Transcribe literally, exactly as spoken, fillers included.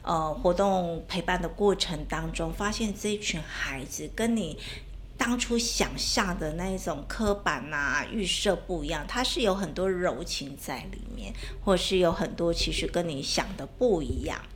呃活动陪伴的过程当中，发现这一群孩子跟你当初想象的那一种刻板啊预设不一样，它是有很多柔情在里面，或是有很多其实跟你想的不一样。